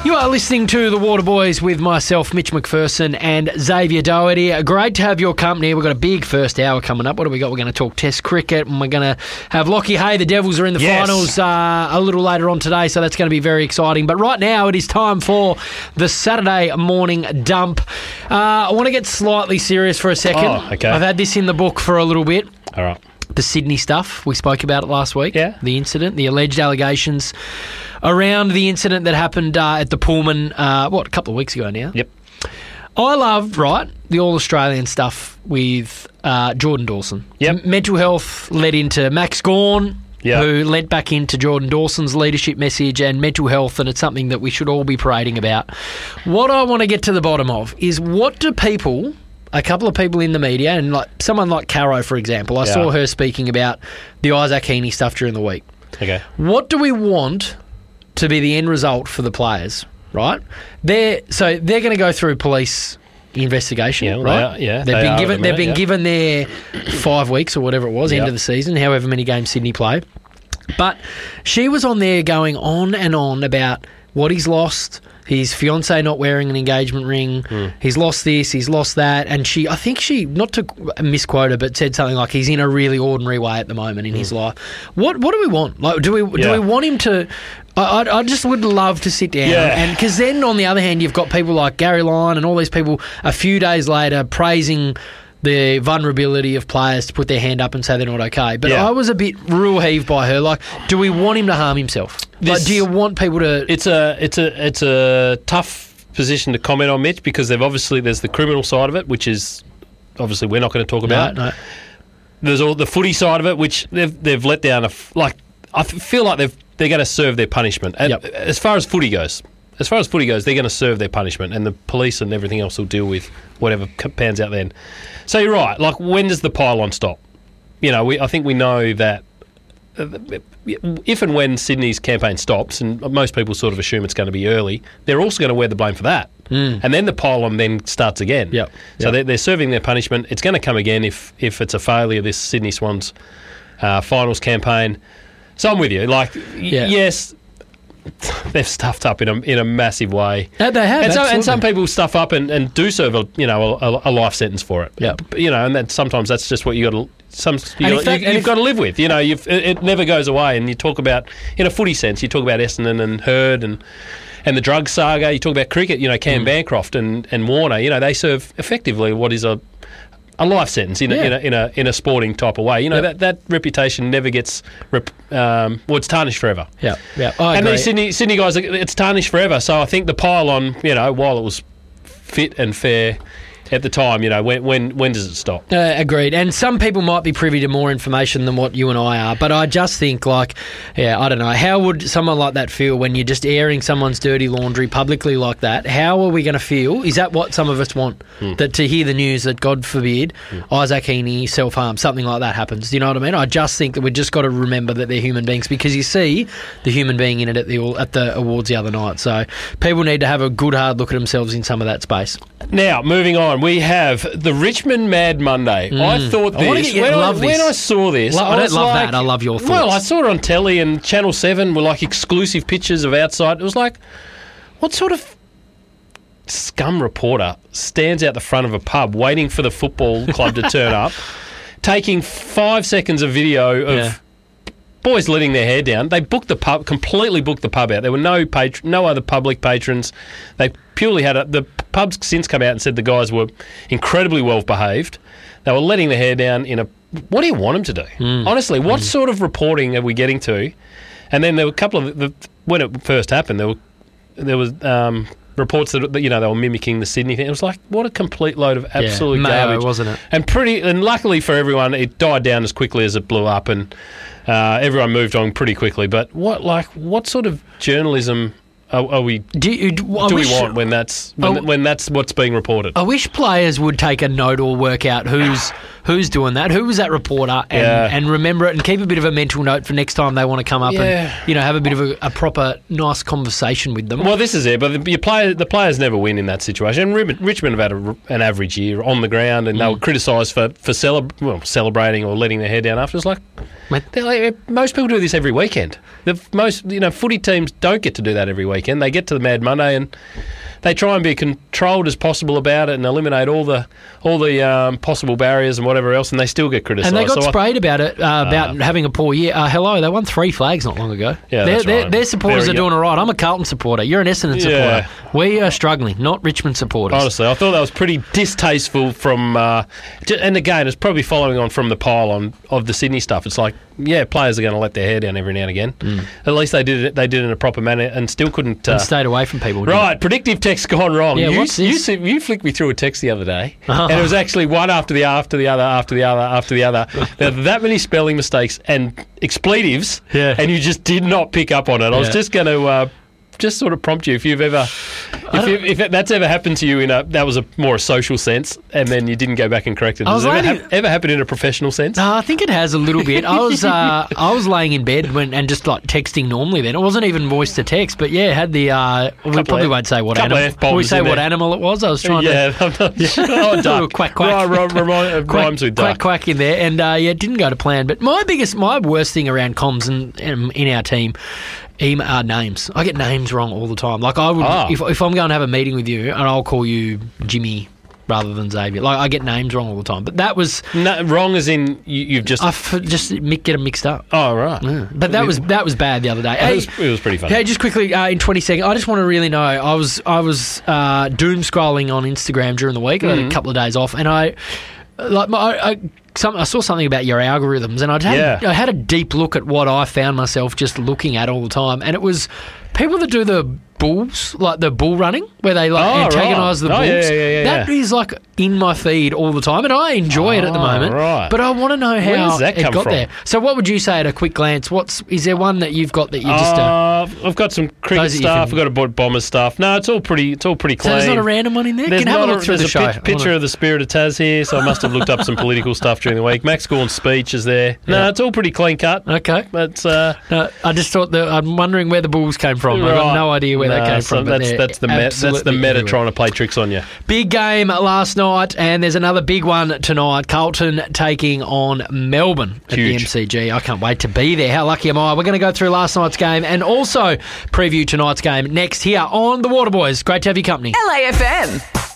You are listening to The Water Boys with myself, Mitch McPherson, and Xavier Doherty. Great to have your company. We've got a big first hour coming up. What do we got? We're going to talk Test cricket, and we're going to have Lockie Hay. The Devils are in the finals a little later on today, so that's going to be very exciting. But right now, it is time for the Saturday morning dump. I want to get slightly serious for a second. Oh, okay. I've had this in the book for a little bit. All right. The Sydney stuff. We spoke about it last week. Yeah. The incident, the alleged allegations around the incident that happened at the Pullman, a couple of weeks ago now. Yep. I loved, the All-Australian stuff with Jordan Dawson. Yep. Mental health led into Max Gawn, Yep. who led back into Jordan Dawson's leadership message and mental health, and it's something that we should all be parading about. What I want to get to the bottom of is what do people... A couple of people in the media, and like someone like Caro, for example, I saw her speaking about the Isaac Heaney stuff during the week. Okay. What do we want to be the end result for the players, right? They're going to go through police investigation, right? They've been given their 5 weeks or whatever it was, end of the season, however many games Sydney play. But she was on there going on and on about what he's lost, his fiancée not wearing an engagement ring, he's lost this, he's lost that, and I think she, not to misquote her, but said something like he's in a really ordinary way at the moment in his life. What do we want? Like, do we want him to... I just would love to sit down, and because then on the other hand you've got people like Gary Lyon and all these people a few days later praising the vulnerability of players to put their hand up and say they're not okay. But I was a bit real heaved by her. Like, do we want him to harm himself? Do you want people to... It's a tough position to comment on, Mitch, because there's the criminal side of it, which is obviously we're not going to talk about. No. There's all the footy side of it, which they've let down. I feel like they're going to serve their punishment. And as far as footy goes, they're going to serve their punishment, and the police and everything else will deal with whatever pans out then. So you're right. Like, when does the pile-on stop? I think we know that if and when Sydney's campaign stops, and most people sort of assume it's going to be early, they're also going to wear the blame for that. And then the pile-on then starts again. So they're serving their punishment. It's going to come again if it's a failure, this Sydney Swans finals campaign. So I'm with you. Yes, they've stuffed up in a massive way. They have, and some people stuff up and do serve a life sentence for it. And sometimes that's just what you've got to live with. It never goes away. And you talk about, in a footy sense, you talk about Essendon and Hurd and the drug saga. You talk about cricket. Cam Bancroft and Warner. They serve effectively what is a life sentence in a sporting type of way. That reputation never gets it's tarnished forever. And these Sydney guys, it's tarnished forever. So I think the pile on, while it was fit and fair at the time, when does it stop? Agreed. And some people might be privy to more information than what you and I are, but I just think, I don't know. How would someone like that feel when you're just airing someone's dirty laundry publicly like that? How are we going to feel? Is that what some of us want? That to hear the news that, God forbid, Isaac Heaney self-harm, something like that happens. Do you know what I mean? I just think that we've just got to remember that they're human beings, because you see the human being in it at the awards the other night. So people need to have a good hard look at themselves in some of that space. Now, moving on, we have the Richmond Mad Monday. I thought this. When I saw this, I don't love that. I love your thoughts. Well, I saw it on telly, and Channel 7 were like exclusive pictures of outside. It was like, what sort of scum reporter stands out the front of a pub waiting for the football club to turn up, taking 5 seconds of video of boys letting their hair down? They completely booked the pub out. There were no other public patrons. They purely had the pub's since come out and said the guys were incredibly well behaved. They were letting their hair down what do you want them to do? Honestly, what sort of reporting are we getting to? And then there were a couple of when it first happened, there was reports that they were mimicking the Sydney thing. It was like, what a complete load of absolute garbage, wasn't it? And luckily for everyone, it died down as quickly as it blew up, and everyone moved on pretty quickly. But what sort of journalism are we? Do we want when that's what's being reported? I wish players would take a note or work out who's doing that, who was that reporter, and remember it and keep a bit of a mental note for next time they want to come up and have a bit of a proper nice conversation with them. Well, this is it, but the players never win in that situation. Richmond have had an average year on the ground, and they were criticised for celebrating or letting their hair down after. It's like most people do this every weekend. Most footy teams don't get to do that every weekend. They get to the Mad Monday and they try and be controlled as possible about it and eliminate all the possible barriers and whatever else, and they still get criticised. And they got sprayed about it, about having a poor year. Hello, they won 3 flags not long ago. Yeah, their supporters are doing all right. I'm a Carlton supporter. You're an Essendon supporter. We are struggling, not Richmond supporters. Honestly, I thought that was pretty distasteful from... and again, it's probably following on from the pile-on of the Sydney stuff. It's like, players are going to let their hair down every now and again. At least they did it in a proper manner and still couldn't... and stayed away from people. Right, predictive text gone wrong. Yeah, what's this? You flicked me through a text the other day, and it was actually one after the other. There were that many spelling mistakes and expletives, and you just did not pick up on it. I was just going to just sort of prompt you if that's ever happened to you that was more a social sense, and then you didn't go back and correct it. Does it ever happen in a professional sense? No, I think it has a little bit. I was laying in bed and just like texting normally. Then it wasn't even voice to text, but had the we probably won't say what animal. We say what animal it was. I was trying to quack quack. Rhymes with duck. Quack quack in there, and it didn't go to plan. But my worst thing around comms and in our team. Names. I get names wrong all the time. Like I would, if I'm going to have a meeting with you, and I'll call you Jimmy rather than Xavier. Like I get names wrong all the time. But that was wrong, as in you've just get them mixed up. Oh right. Yeah. But that was bad the other day. It was pretty funny. Hey, just quickly in 20 seconds, I just want to really know. I was doom scrolling on Instagram during the week. I had a couple of days off, and I saw something about your algorithms, and I had a deep look at what I found myself just looking at all the time, and it was people that do the bulls, like the bull running, where they antagonise the bulls. That is like in my feed all the time, and I enjoy it at the moment. Right. But I want to know how it got from? there. So, what would you say at a quick glance? Is there one that you've got that you just? I've got some cricket stuff. I've got a Bombers stuff. No, it's all pretty clean. So there's not a random one in there. Can have a look through the show. There's a picture of the Spirit of Taz here, so I must have looked up some political stuff during the week. Max Gorn's speech is there. No, it's all pretty clean cut. Okay, but no, I just thought that I'm wondering where the Bulls came from. I've got no idea where they came from. That's the meta trying to play tricks on you. Big game last night, and there's another big one tonight. Carlton taking on Melbourne at the MCG. I can't wait to be there. How lucky am I? We're going to go through last night's game and also preview tonight's game next here on The Waterboys. Great to have your company. LAFM.